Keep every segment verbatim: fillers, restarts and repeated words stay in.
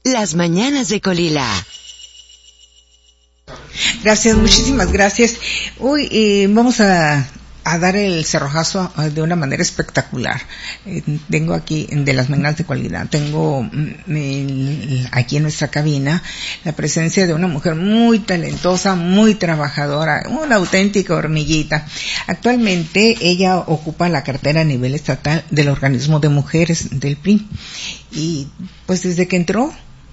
Las mañanas de Colila. Gracias, muchísimas gracias. Hoy eh, vamos a, a dar el cerrojazo de una manera espectacular. Eh, tengo aquí, de las mañanas de Colila, tengo el, aquí en nuestra cabina la presencia de una mujer muy talentosa, muy trabajadora, una auténtica hormiguita. Actualmente ella ocupa la cartera a nivel estatal del organismo de mujeres del P R I. Y pues desde que entró,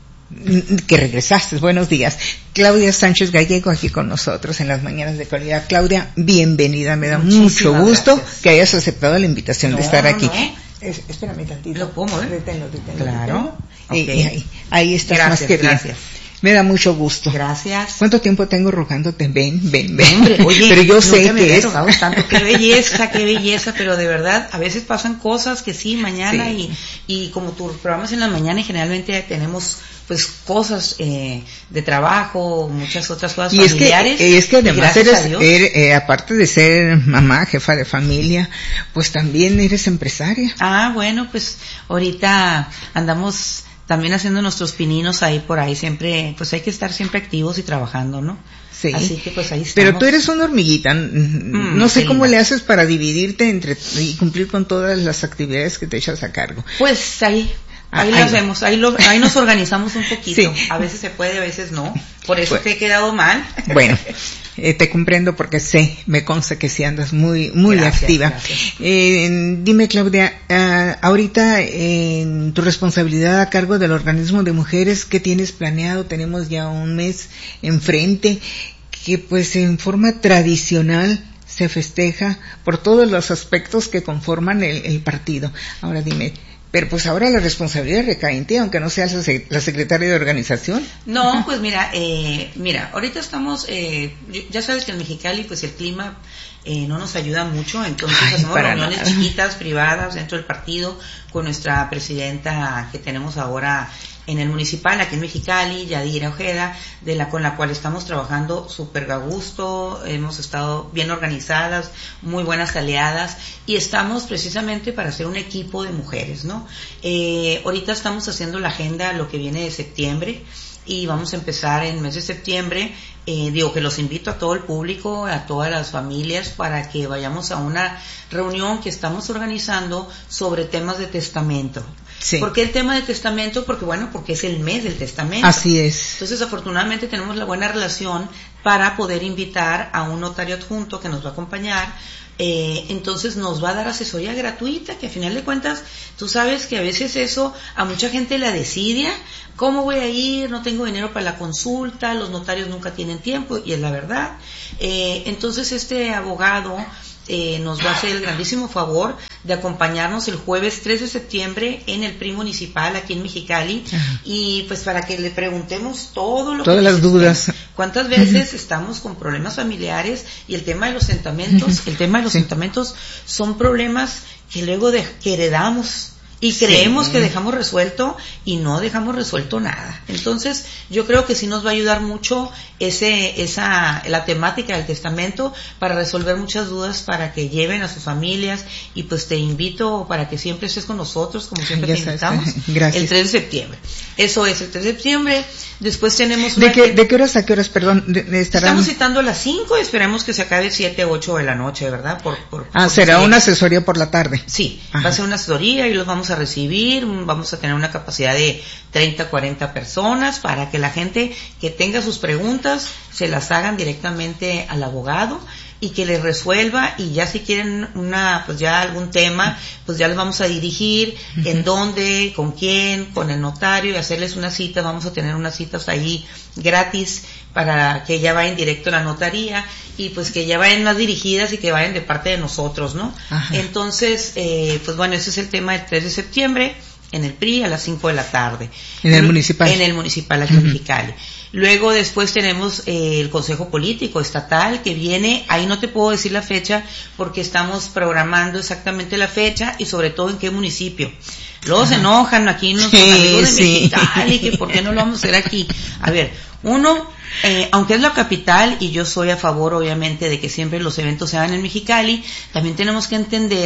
que regresaste, buenos días. Claudia Sánchez Gallego aquí con nosotros en las mañanas de Colila. Claudia, bienvenida, me da Muchísimas mucho gusto gracias. Que hayas aceptado la invitación no, de estar aquí. No. Es, espérame tantito. ¿Lo puedo mover? Deténlo, deténlo, claro. Okay. Y, y ahí, ahí estás gracias, más que bien. Gracias. Me da mucho gusto. Gracias. ¿Cuánto tiempo tengo rogándote? Ven, ven, ven. Hombre, oye, pero yo sé me que es tanto. Qué belleza, qué belleza, pero de verdad, a veces pasan cosas que sí, mañana sí. y y como tus programas en la mañana y generalmente tenemos pues cosas eh, de trabajo, muchas otras cosas y familiares. Es que, es que además eres, eres eh, aparte de ser mamá, jefa de familia, pues también eres empresaria. Ah, bueno, pues ahorita andamos también haciendo nuestros pininos ahí por ahí, siempre, pues hay que estar siempre activos y trabajando, ¿no? Sí. Así que pues ahí estamos. Pero tú eres una hormiguita, mm, no sé sí, cómo no. le haces para dividirte entre y cumplir con todas las actividades que te echas a cargo. Pues ahí, ahí ah, lo ahí. hacemos, ahí lo, ahí nos organizamos un poquito. Sí. A veces se puede, a veces no. Por eso bueno. te he quedado mal. Bueno. Eh, te comprendo porque sé, me consta que sí andas muy, muy gracias, activa. Gracias. Eh, dime, Claudia, uh, ahorita en tu responsabilidad a cargo del organismo de mujeres, ¿qué tienes planeado? Tenemos ya un mes enfrente, que pues en forma tradicional se festeja por todos los aspectos que conforman el, el partido. Ahora dime, pero pues ahora la responsabilidad recae en ti, aunque no seas la secretaria de organización. No, pues mira, eh, mira, ahorita estamos, eh, ya sabes que en Mexicali pues el clima eh, no nos ayuda mucho, entonces Ay, hacemos reuniones nada. chiquitas, privadas, dentro del partido, con nuestra presidenta que tenemos ahora en el municipal, aquí en Mexicali, Yadira Ojeda, de la con la cual estamos trabajando súper a gusto, hemos estado bien organizadas, muy buenas aliadas, y estamos precisamente para hacer un equipo de mujeres, ¿no? Eh, ahorita estamos haciendo la agenda, lo que viene de septiembre, y vamos a empezar en el mes de septiembre. Eh, digo que los invito a todo el público, a todas las familias, para que vayamos a una reunión que estamos organizando sobre temas de testamento. Sí. ¿Por qué el tema de testamento? Porque bueno, porque es el mes del testamento. Así es. Entonces, afortunadamente tenemos la buena relación para poder invitar a un notario adjunto que nos va a acompañar. Eh, entonces nos va a dar asesoría gratuita, que a final de cuentas, tú sabes que a veces eso a mucha gente la desidia. ¿Cómo voy a ir? No tengo dinero para la consulta, los notarios nunca tienen tiempo, y es la verdad. Eh, entonces este abogado eh, nos va a hacer el grandísimo favor de acompañarnos el jueves tres de septiembre en el P R I municipal aquí en Mexicali. Ajá. Y pues para que le preguntemos todo lo todas que las dudas. ¿Cuántas veces uh-huh. estamos con problemas familiares? Y el tema de los testamentos, uh-huh. el tema de los sí. testamentos son problemas que luego de, que heredamos. Y creemos sí. que dejamos resuelto y no dejamos resuelto nada. Entonces, yo creo que sí nos va a ayudar mucho ese, esa, la temática del testamento para resolver muchas dudas, para que lleven a sus familias. Y pues te invito para que siempre estés con nosotros, como siempre ya te invitamos. Gracias. El tres de septiembre. Eso es, el tres de septiembre. Después tenemos una... ¿De qué, ¿De qué horas a qué horas, perdón? De, de estarán... Estamos citando a las cinco y esperemos que se acabe siete, ocho de la noche, ¿verdad? Por, por, ah, por será una asesoría por la tarde. Sí, Ajá. va a ser una asesoría y los vamos a recibir, vamos a tener una capacidad de treinta, cuarenta personas para que la gente que tenga sus preguntas se las hagan directamente al abogado y que les resuelva, y ya si quieren una, pues ya algún tema, pues ya les vamos a dirigir uh-huh. en dónde, con quién, con el notario, y hacerles una cita. Vamos a tener unas citas ahí gratis para que ya vayan directo a la notaría y pues que ya vayan más dirigidas y que vayan de parte de nosotros, ¿no? Ajá. Entonces, eh, pues bueno, ese es el tema del tres de septiembre en el P R I a las cinco de la tarde. En el municipal. En el municipal aquí en Mexicali. Luego después tenemos eh, el Consejo Político Estatal que viene, ahí no te puedo decir la fecha porque estamos programando exactamente la fecha y sobre todo en qué municipio. Luego Ajá. se enojan aquí nuestros sí, amigos de sí. Mexicali, que por qué no lo vamos a hacer aquí. A ver, uno, eh, aunque es la capital y yo soy a favor obviamente de que siempre los eventos se hagan en Mexicali, también tenemos que entender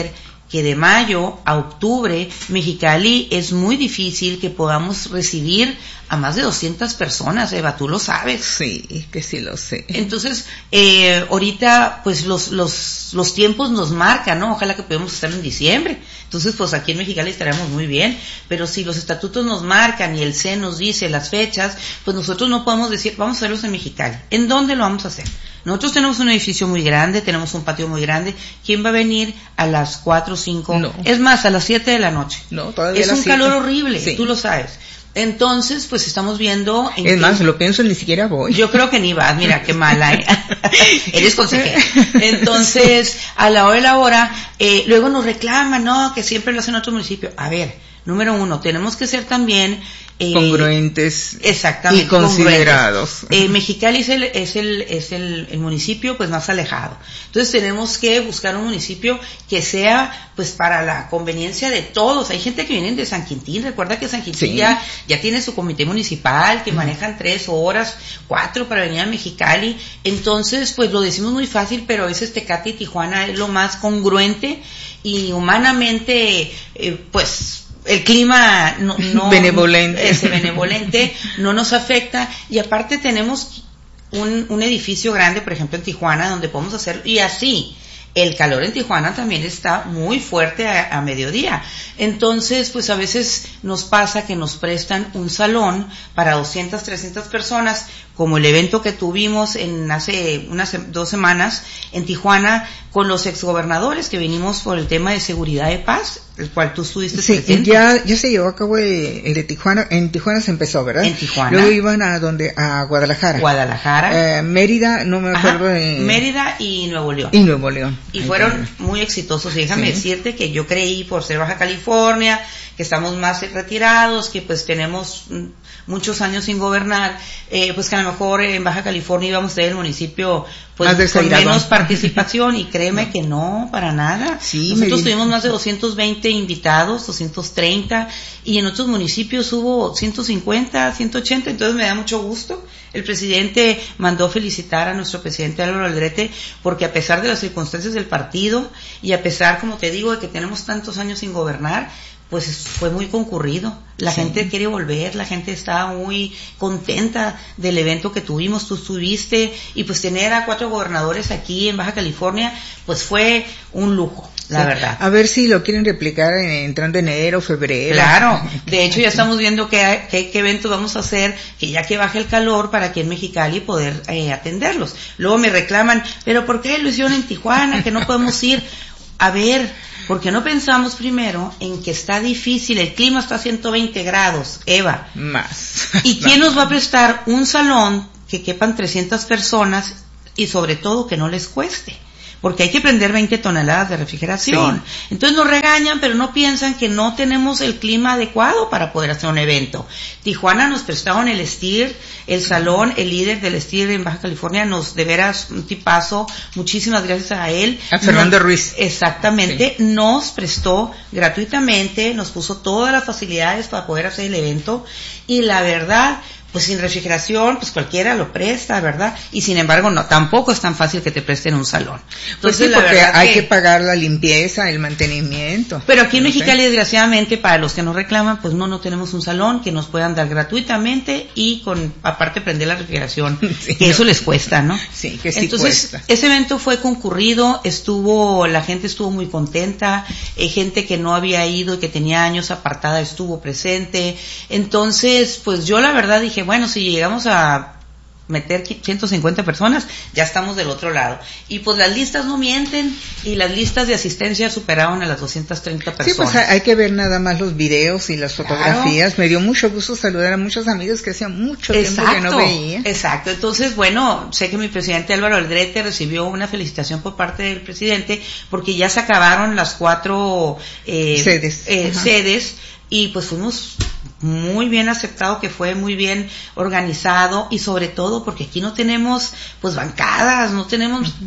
que de mayo a octubre, Mexicali es muy difícil que podamos recibir a más de doscientas personas, Eva, tú lo sabes. Sí, que sí lo sé. Entonces, eh, ahorita, pues los, los, los tiempos nos marcan, ¿no? Ojalá que podamos estar en diciembre. Entonces, pues aquí en Mexicali estaremos muy bien, pero si los estatutos nos marcan y el C E N nos dice las fechas, pues nosotros no podemos decir, vamos a hacerlos en Mexicali. ¿En dónde lo vamos a hacer? Nosotros tenemos un edificio muy grande, tenemos un patio muy grande. ¿Quién va a venir a las cuatro o cinco? No. Es más, a las siete de la noche. No, todavía es a las un siete. calor horrible, Sí. tú lo sabes. Entonces, pues estamos viendo... En es que... más, lo pienso, ni siquiera voy. Yo creo que ni vas, mira, qué mala, ¿eh? Eres consejera. Entonces, a la hora de la hora, eh, luego nos reclaman, ¿no? Que siempre lo hacen en otro municipio. A ver, número uno, tenemos que ser también... Eh, congruentes exactamente, y considerados. Eh, Mexicali es el es el es el, el municipio pues más alejado. Entonces tenemos que buscar un municipio que sea pues para la conveniencia de todos. Hay gente que viene de San Quintín, recuerda que San Quintín sí. ya, ya tiene su comité municipal, que manejan tres horas, cuatro para venir a Mexicali. Entonces pues lo decimos muy fácil, pero a veces Tecate y Tijuana es lo más congruente y humanamente eh, pues el clima no, no benevolente. ese benevolente no nos afecta y aparte tenemos un, un edificio grande, por ejemplo en Tijuana, donde podemos hacer, y así el calor en Tijuana también está muy fuerte a, a mediodía. Entonces, pues a veces nos pasa que nos prestan un salón para doscientas, trescientas personas, como el evento que tuvimos en hace unas dos semanas en Tijuana con los exgobernadores que vinimos por el tema de seguridad y paz, el cual tú estuviste sí, presente. ya, ya se llevó a cabo el, el de Tijuana, en Tijuana se empezó, ¿verdad? En Tijuana. Luego iban a donde, a Guadalajara. Guadalajara. Eh, Mérida, no me acuerdo de... Mérida y Nuevo León. Y Nuevo León. Y fueron muy exitosos. Y déjame sí. decirte que yo creí, por ser Baja California, que estamos más retirados, que pues tenemos muchos años sin gobernar, eh, pues que a lo mejor en Baja California íbamos a tener el municipio pues con menos participación, y créeme no. que no, para nada. Sí, nosotros tuvimos más de doscientos veinte invitados, doscientos treinta, y en otros municipios hubo ciento cincuenta, ciento ochenta, entonces me da mucho gusto. El presidente mandó felicitar a nuestro presidente Álvaro Aldrete, porque a pesar de las circunstancias del partido, y a pesar, como te digo, de que tenemos tantos años sin gobernar, pues fue muy concurrido. La sí. gente quiere volver, la gente está muy contenta del evento que tuvimos, tú estuviste, y pues tener a cuatro gobernadores aquí en Baja California, pues fue un lujo, la sí. verdad. A ver si lo quieren replicar en, entrando enero, febrero. Claro, de hecho ya estamos viendo qué, qué, qué eventos vamos a hacer, que ya que baje el calor para aquí en Mexicali poder eh, atenderlos. Luego me reclaman, pero ¿por qué lo hicieron en Tijuana, que no podemos ir? A ver, porque no pensamos primero en que está difícil, el clima está a ciento veinte grados, Eva. Más. ¿Y quién nos va a prestar un salón que quepan trescientas personas y sobre todo que no les cueste? Porque hay que prender veinte toneladas de refrigeración. Sí. Entonces nos regañan, pero no piensan que no tenemos el clima adecuado para poder hacer un evento. Tijuana nos prestaron el STIR, el salón, el líder del STIR en Baja California, nos, de veras, un tipazo, muchísimas gracias a él. A Fernando nos, Ruiz. Exactamente, sí. Nos prestó gratuitamente, nos puso todas las facilidades para poder hacer el evento, y la verdad, pues sin refrigeración, pues cualquiera lo presta, ¿verdad? Y sin embargo, no, tampoco es tan fácil que te presten un salón. Entonces, pues sí, la porque verdad hay que, que pagar la limpieza, el mantenimiento. Pero aquí en no Mexicali, sé. desgraciadamente, para los que nos reclaman, pues no, no tenemos un salón que nos puedan dar gratuitamente y con, aparte, prender la refrigeración, sí, que no. eso les cuesta, ¿no? Sí, que sí Entonces, cuesta. Ese evento fue concurrido, estuvo, la gente estuvo muy contenta, eh, gente que no había ido y que tenía años apartada estuvo presente. Entonces, pues yo la verdad dije, bueno, si llegamos a meter ciento cincuenta personas, ya estamos del otro lado. Y pues las listas no mienten, y las listas de asistencia superaron a las doscientas treinta personas. Sí, pues hay que ver nada más los videos y las fotografías. Claro. Me dio mucho gusto saludar a muchos amigos que hacía mucho exacto, tiempo que no veía. Exacto, entonces bueno, sé que mi presidente Álvaro Aldrete recibió una felicitación por parte del presidente, porque ya se acabaron las cuatro eh, sedes. Eh, sedes, y pues fuimos muy bien aceptado, que fue muy bien organizado, y sobre todo porque aquí no tenemos pues bancadas, no tenemos uh-huh.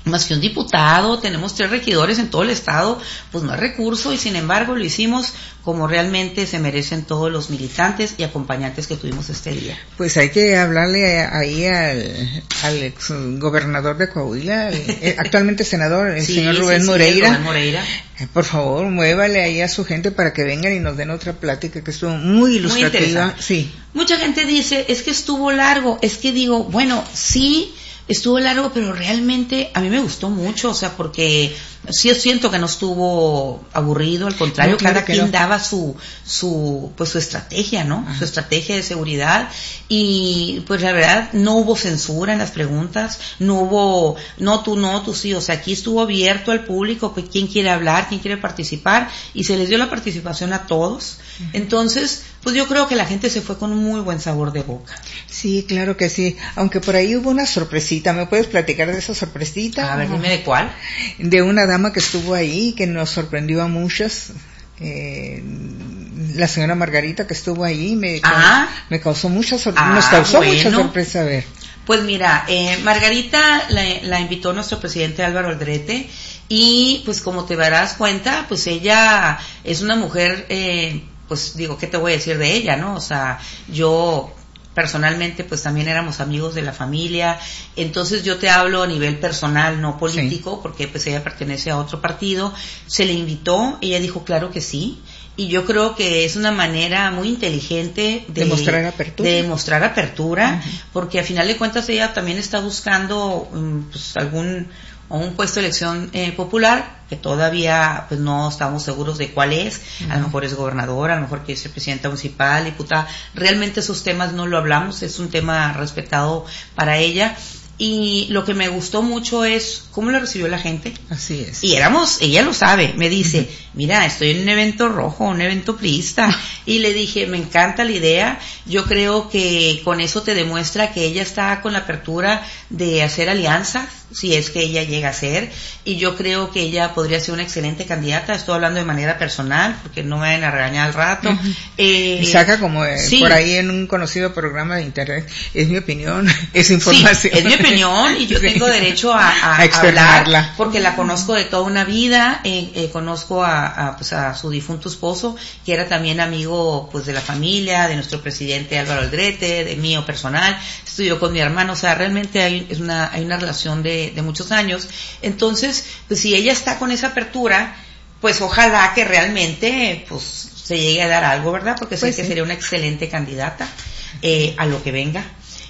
más que un diputado, tenemos tres regidores en todo el estado, pues no hay recurso y sin embargo lo hicimos como realmente se merecen todos los militantes y acompañantes que tuvimos este día. Pues hay que hablarle ahí al, al ex gobernador de Coahuila, el, actualmente senador, el sí, señor Rubén sí, Moreira. Sí, Rubén Moreira. Por favor, muévale ahí a su gente para que vengan y nos den otra plática que estuvo muy ilustrativa. Muy sí. Mucha gente dice, es que estuvo largo, es que digo, bueno, sí, estuvo largo, pero realmente a mí me gustó mucho, o sea, porque sí siento que no estuvo aburrido, al contrario, no, claro cada quien no. daba su, su, pues su estrategia, ¿no? Ajá. Su estrategia de seguridad y pues la verdad no hubo censura en las preguntas, no hubo, no tú no, tú sí, o sea, aquí estuvo abierto al público, pues quién quiere hablar, quién quiere participar y se les dio la participación a todos. Ajá. Entonces, pues yo creo que la gente se fue con un muy buen sabor de boca. Sí, claro que sí, aunque por ahí hubo una sorpresita, ¿me puedes platicar de esa sorpresita? A ver, dime de cuál. De una dama que estuvo ahí, que nos sorprendió a muchas, eh, la señora Margarita que estuvo ahí, me, ah. me causó mucha sorpresa, ah, nos causó bueno. mucha sorpresa, a ver. Pues mira, eh, Margarita la, la invitó nuestro presidente Álvaro Aldrete y pues como te darás cuenta, pues ella es una mujer, eh, pues digo, ¿qué te voy a decir de ella, no? O sea, yo personalmente pues también éramos amigos de la familia, entonces yo te hablo a nivel personal, no político, sí. porque pues ella pertenece a otro partido, se le invitó, ella dijo claro que sí, y yo creo que es una manera muy inteligente de, de mostrar apertura, de mostrar apertura uh-huh. porque a final de cuentas ella también está buscando um, pues algún o un puesto de elección eh, popular, que todavía pues no estamos seguros de cuál es, uh-huh. a lo mejor es gobernadora, a lo mejor quiere ser presidenta municipal, diputada, realmente esos temas no lo hablamos, es un tema respetado para ella, y lo que me gustó mucho es cómo lo recibió la gente. Así es. Y éramos, ella lo sabe, me dice, uh-huh. mira, estoy en un evento rojo, un evento priista, y le dije, me encanta la idea, yo creo que con eso te demuestra que ella está con la apertura de hacer alianzas, si es que ella llega a ser, y yo creo que ella podría ser una excelente candidata, estoy hablando de manera personal, porque no me vayan a regañar al rato. Uh-huh. eh, y saca como eh, sí. por ahí en un conocido programa de internet, es mi opinión, es información. Sí, es mi opinión, y yo sí. tengo derecho a, a, a hablar, porque la conozco de toda una vida, eh, eh, conozco a, a, pues a su difunto esposo, que era también amigo pues de la familia, de nuestro presidente Álvaro Aldrete, de mío personal, estudió con mi hermano, o sea, realmente hay, es una, hay una relación de De, de muchos años, entonces pues si ella está con esa apertura, pues ojalá que realmente pues se llegue a dar algo, ¿verdad? Porque pues sé sí. que sería una excelente candidata eh, a lo que venga.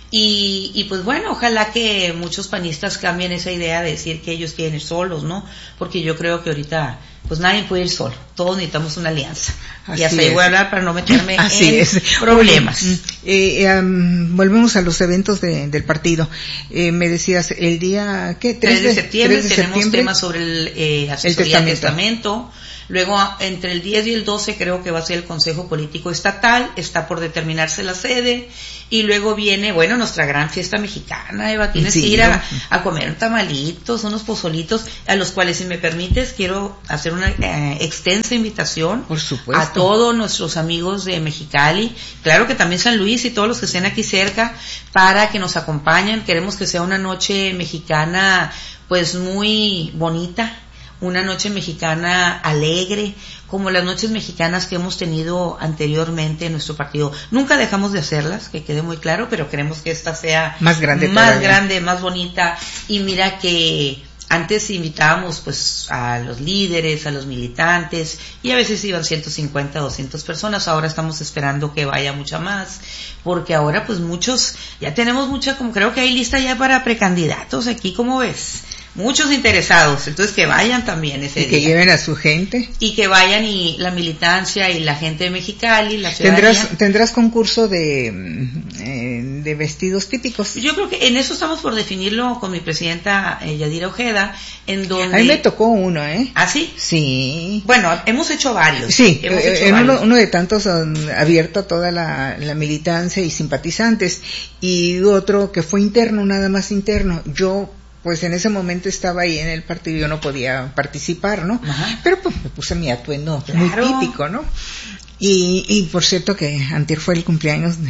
Y, y pues bueno, ojalá que muchos panistas cambien esa idea de decir que ellos quieren ir solos, ¿no? Porque yo creo que ahorita pues nadie puede ir solo, todos necesitamos una alianza. Así y hasta ahí voy a hablar para no meterme Así en es. problemas. Oye, eh, um, volvemos a los eventos de, del partido. Eh, me decías, el día, ¿qué? tres de septiembre tenemos temas sobre el eh, asesoría del testamento. Luego, entre el diez y el doce creo que va a ser el Consejo Político Estatal, está por determinarse la sede, y luego viene, bueno, nuestra gran fiesta mexicana, Eva, tienes sí, que ir a, a comer tamalitos, unos pozolitos, a los cuales, si me permites, quiero hacer una eh, extensa invitación por supuesto. a todos nuestros amigos de Mexicali, claro que también San Luis y todos los que estén aquí cerca, para que nos acompañen. Queremos que sea una noche mexicana, pues muy bonita, una noche mexicana alegre, como las noches mexicanas que hemos tenido anteriormente en nuestro partido. Nunca dejamos de hacerlas, que quede muy claro, pero queremos que esta sea más grande, más todavía. grande, más bonita. Y mira que antes invitábamos pues a los líderes, a los militantes, y a veces iban ciento cincuenta, doscientas personas. Ahora estamos esperando que vaya mucha más, porque ahora pues muchos, ya tenemos mucha, como creo que hay lista ya para precandidatos aquí, ¿cómo ves? Muchos interesados, entonces que vayan también ese y día. que lleven a su gente. Y que vayan, y la militancia y la gente de Mexicali, la ciudadanía. ¿Tendrás, tendrás concurso de, eh, de vestidos típicos? Yo creo que en eso estamos por definirlo con mi presidenta eh, Yadira Ojeda, en donde... A mí me tocó uno, ¿eh? ¿Ah, sí? Sí. Bueno, hemos hecho varios. Sí, hemos eh, hecho en varios. Uno, uno de tantos um, abierto a toda la, la militancia y simpatizantes, y otro que fue interno, nada más interno. Yo pues en ese momento estaba ahí en el partido y yo no podía participar, ¿no? Ajá. Pero pues me puse mi atuendo claro. muy típico, ¿no? Y, y por cierto que antier fue el cumpleaños de,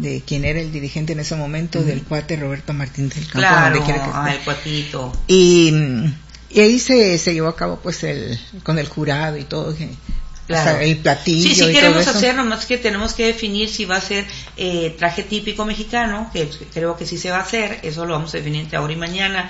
de quien era el dirigente en ese momento, uh-huh. del cuate Roberto Martín del Campo. Claro, donde quiera que ah, el cuatito. Y, y ahí se, se llevó a cabo pues el, con el jurado y todo, que, claro. O sea, el platillo. Sí, sí y queremos todo eso. hacer, nomás que tenemos que definir si va a ser eh, traje típico mexicano, que creo que sí se va a hacer, eso lo vamos a definir entre ahora y mañana.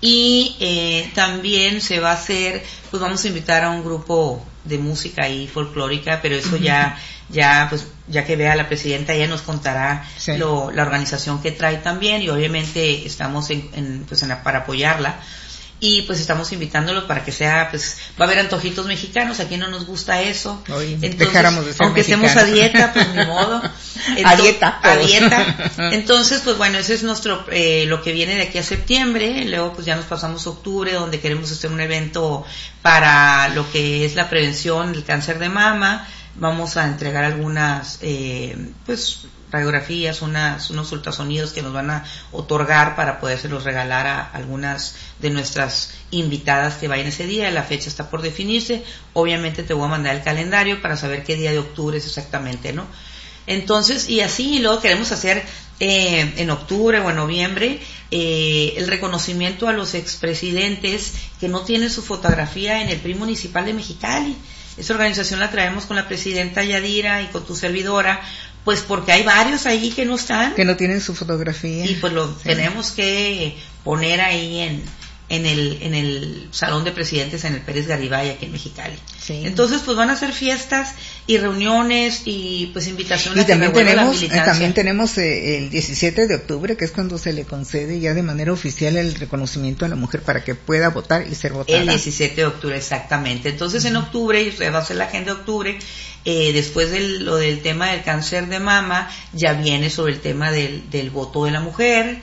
Y eh, también se va a hacer, pues vamos a invitar a un grupo de música ahí folclórica, pero eso ya, ya, pues ya que vea la presidenta, ella nos contará sí. lo, la organización que trae también, y obviamente estamos en, en, pues en la, para apoyarla. Y pues estamos invitándolos para que sea, pues va a haber antojitos mexicanos, aquí no nos gusta eso. Oye, entonces, dejáramos de ser aunque mexicanos. estemos a dieta, pues ni modo. Entonces, a dieta. A dieta. Entonces, pues bueno, ese es nuestro, eh, lo que viene de aquí a septiembre. Luego pues ya nos pasamos octubre, donde queremos hacer un evento para lo que es la prevención del cáncer de mama. Vamos a entregar algunas, eh, pues, radiografías, unas, unos ultrasonidos que nos van a otorgar para podérselos regalar a algunas de nuestras invitadas que vayan ese día. La fecha está por definirse. Obviamente te voy a mandar el calendario para saber qué día de octubre es exactamente, ¿no? Entonces, y así, y luego queremos hacer eh, en octubre o en noviembre eh, el reconocimiento a los expresidentes que no tienen su fotografía en el P R I municipal de Mexicali. Esa organización la traemos con la presidenta Yadira y con tu servidora, pues porque hay varios ahí que no están. Que no tienen su fotografía. Y pues lo sí. tenemos que poner ahí en, en el, en el Salón de Presidentes en el Pérez Garibay, aquí en Mexicali. Sí. Entonces, pues van a ser fiestas y reuniones y pues invitaciones. Y también tenemos, eh, también tenemos eh, el diecisiete de octubre, que es cuando se le concede ya de manera oficial el reconocimiento a la mujer para que pueda votar y ser votada. El diecisiete de octubre, exactamente. Entonces, uh-huh. en octubre, va a ser la agenda de octubre, eh, después de lo del tema del cáncer de mama, ya viene sobre el tema del, del voto de la mujer.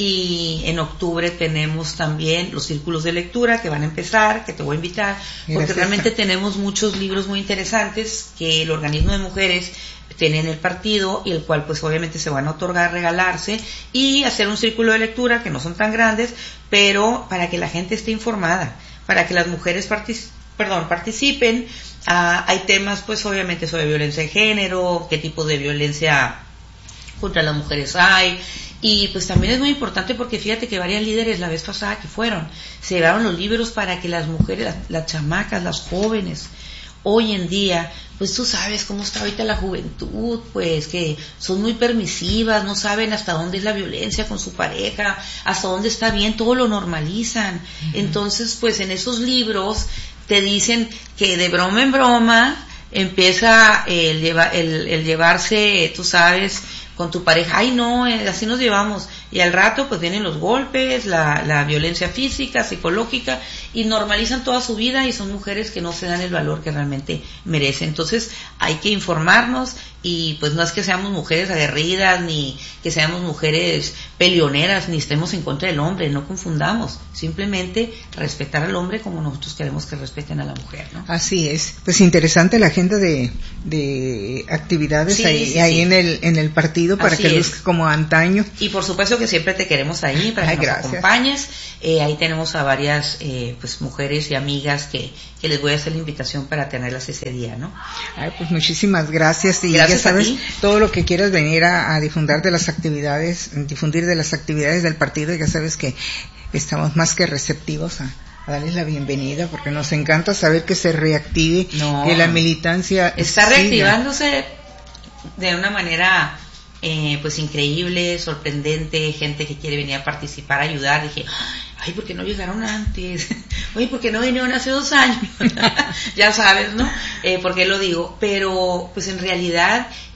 Y en octubre tenemos también los círculos de lectura que van a empezar, que te voy a invitar, porque Gracias. realmente tenemos muchos libros muy interesantes que el organismo de mujeres tiene en el partido, y el cual pues obviamente se van a otorgar, regalarse, y hacer un círculo de lectura que no son tan grandes, pero para que la gente esté informada, para que las mujeres partic- perdón, participen. Ah, hay temas pues obviamente sobre violencia de género, qué tipo de violencia contra las mujeres hay. Y pues también es muy importante porque fíjate que varias líderes la vez pasada que fueron, se llevaron los libros para que las mujeres, las, las chamacas, las jóvenes, hoy en día, pues tú sabes cómo está ahorita la juventud, pues que son muy permisivas, no saben hasta dónde es la violencia con su pareja, hasta dónde está bien, todo lo normalizan. Uh-huh. Entonces, pues en esos libros te dicen que de broma en broma empieza el, lleva, el, el llevarse, tú sabes, con tu pareja, ay no, eh, así nos llevamos, y al rato pues vienen los golpes, la, la violencia física, psicológica, y normalizan toda su vida, y son mujeres que no se dan el valor que realmente merecen. Entonces hay que informarnos, y pues no es que seamos mujeres aguerridas, ni que seamos mujeres peleoneras, ni estemos en contra del hombre, no confundamos, simplemente respetar al hombre como nosotros queremos que respeten a la mujer, ¿no? Así es, pues interesante la agenda de, de actividades sí, ahí, sí, ahí sí. en el en el partido, para Así que luzca como antaño. Y por supuesto que siempre te queremos ahí para Ay, que nos gracias. acompañes. Eh, ahí tenemos a varias eh, pues mujeres y amigas que, que les voy a hacer la invitación para tenerlas ese día, ¿no? Ay, pues muchísimas gracias. Y gracias ya sabes, todo lo que quieras venir a, a difundir de las actividades, difundir de las actividades del partido, ya sabes que estamos más que receptivos a a darles la bienvenida, porque nos encanta saber que se reactive, no, que la militancia está siga. reactivándose de una manera eh, pues increíble, sorprendente, gente que quiere venir a participar, a ayudar. Dije, ay, ¿por qué no llegaron antes? Oye, ¿por qué no vinieron hace dos años? Ya sabes, ¿no? Eh, ¿por qué lo digo? Pero pues en realidad